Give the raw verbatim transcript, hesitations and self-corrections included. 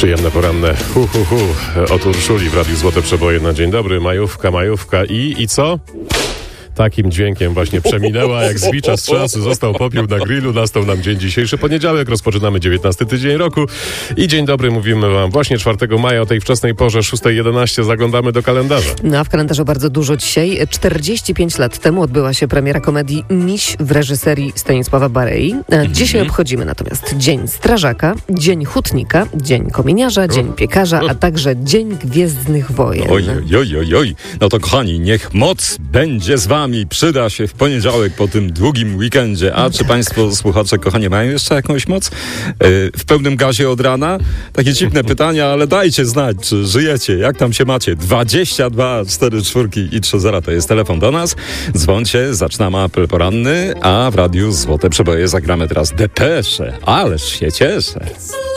Przyjemne poranne hu, hu, hu od Urszuli w Radiu Złote Przeboje na dzień dobry. Majówka, majówka i, i co? Takim dźwiękiem właśnie przeminęła, jak zwicza z czasu. Został popiół na grillu, nastał nam dzień dzisiejszy, poniedziałek. Rozpoczynamy dziewiętnasty tydzień roku. I dzień dobry mówimy wam właśnie czwartego maja o tej wczesnej porze, szósta jedenaście. Zaglądamy do kalendarza. No a w kalendarzu bardzo dużo dzisiaj. czterdzieści pięć lat temu odbyła się premiera komedii Miś w reżyserii Stanisława Barei. Dzisiaj mm-hmm. obchodzimy natomiast Dzień Strażaka, Dzień Hutnika, Dzień Kominiarza, Dzień Piekarza, a także Dzień Gwiezdnych Wojen. Oj, oj, oj, oj. No to kochani, niech moc będzie z wami. Przyda się w poniedziałek po tym długim weekendzie. A czy państwo, słuchacze, kochani, mają jeszcze jakąś moc? Yy, w pełnym gazie od rana? Takie dziwne pytania, ale dajcie znać, czy żyjecie, jak tam się macie. dwadzieścia dwa cztery czwórki i trzy zera to jest telefon do nas. Dzwońcie, zaczynamy apel poranny, a w Radiu Złote Przeboje zagramy teraz depesze. Ależ się cieszę.